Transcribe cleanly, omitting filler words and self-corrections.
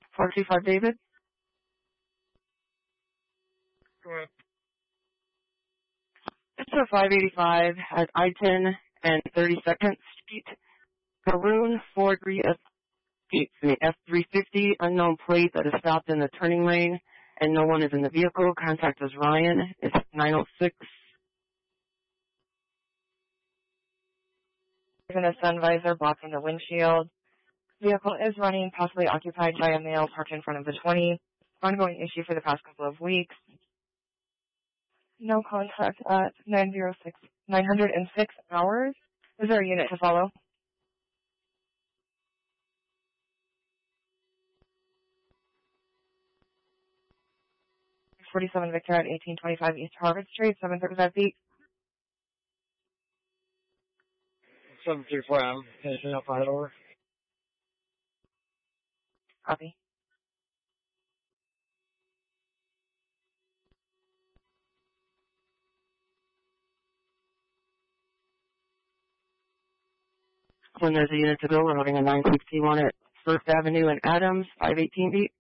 425 David. Correct. It's a 585 at I-10 and 32nd Street. Maroon Ford F-350, unknown plate that is stopped in the turning lane, and no one is in the vehicle. Contact is Ryan. It's 906. There's a sun visor blocking the windshield. Vehicle is running, possibly occupied by a male parked in front of the 20. Ongoing issue for the past couple of weeks. No contact at 906 hours. Is there a unit to follow? 47 Victor at 1825 East Harvard Street, 735 feet. 734 Adam. Finishing up right over. Copy. When there's a unit to go, we're having a 961 at First Avenue and Adams, 518 feet.